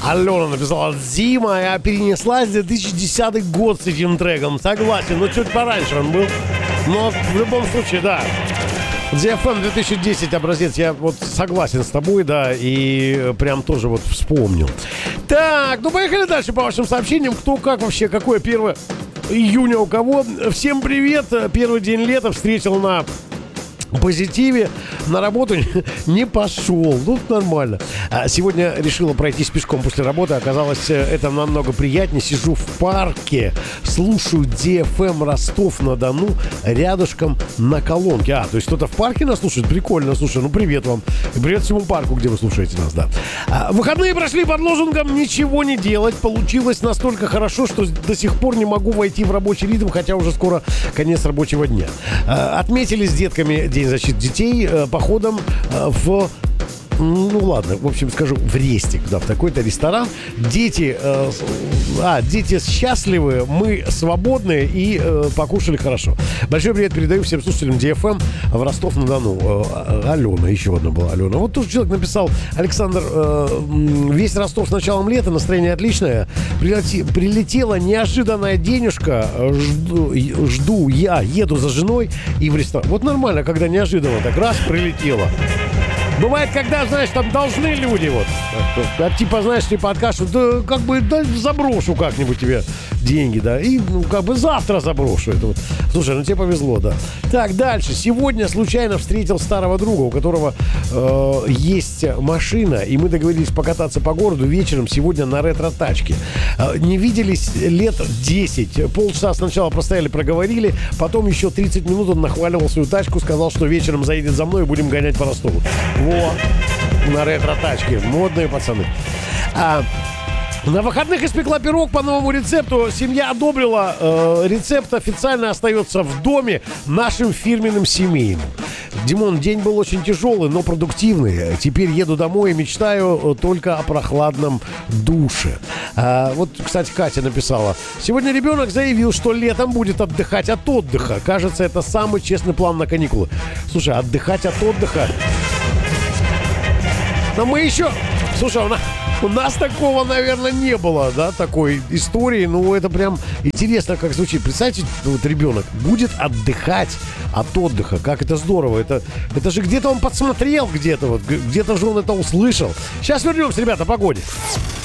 Алена написала: зима, я перенеслась в 2010 год с этим треком. Согласен, но чуть пораньше он был. Но в любом случае, да. DFM 2010 образец, я вот согласен с тобой, да, и прям тоже вот вспомнил. Так, ну поехали дальше по вашим сообщениям. Кто как вообще, какое 1 июня у кого. Всем привет, первый день лета встретил на позитиве, на работу не пошел. Ну, нормально. Сегодня решила пройтись пешком после работы. Оказалось, это намного приятнее. Сижу в парке, слушаю DFM Ростов-на-Дону рядышком на колонке. То есть кто-то в парке нас слушает? Прикольно, слушай, ну привет вам. И привет всему парку, где вы слушаете нас, да. Выходные прошли под лозунгом «Ничего не делать». Получилось настолько хорошо, что до сих пор не могу войти в рабочий ритм, хотя уже скоро конец рабочего дня. Отметили с детками День защиты детей походом в... Ну ладно, в общем скажу, в Рестик, да, в такой-то ресторан. Дети счастливы, мы свободны и покушали хорошо. Большой привет передаю всем слушателям DFM в Ростов-на-Дону. Алена, еще одна была Алена. Вот тут человек написал: Александр, весь Ростов с началом лета, настроение отличное. Прилетела неожиданная денежка, жду, я еду за женой и в ресторан. Вот нормально, когда неожиданно так раз прилетела. Бывает, когда, знаешь, там должны люди вот. Типа, знаешь, типа откажут, да, как бы, да, заброшу как-нибудь тебе деньги, да. И, ну, как бы завтра заброшу это вот. Слушай, ну тебе повезло, да. Так, дальше. Сегодня случайно встретил старого друга, у которого есть машина, и мы договорились покататься по городу вечером сегодня на ретро-тачке. Не виделись лет 10. Полчаса сначала простояли, проговорили, потом еще 30 минут он нахваливал свою тачку, сказал, что вечером заедет за мной и будем гонять по Ростову. На ретро-тачке. Модные пацаны. На выходных испекла пирог по новому рецепту. Семья одобрила. Рецепт официально остается в доме нашим фирменным семейным. Димон, день был очень тяжелый, но продуктивный. Теперь еду домой и мечтаю только о прохладном душе. Вот, кстати, Катя написала: сегодня ребенок заявил, что летом будет отдыхать от отдыха. Кажется, это самый честный план на каникулы. Слушай, отдыхать от отдыха... Но мы еще... Слушай, у нас такого, наверное, не было, да, такой истории. Ну, это прям интересно, как звучит. Представьте, вот ребенок будет отдыхать от отдыха. Как это здорово. Это же где-то он подсмотрел, где-то же он это услышал. Сейчас вернемся, ребята, о погоде.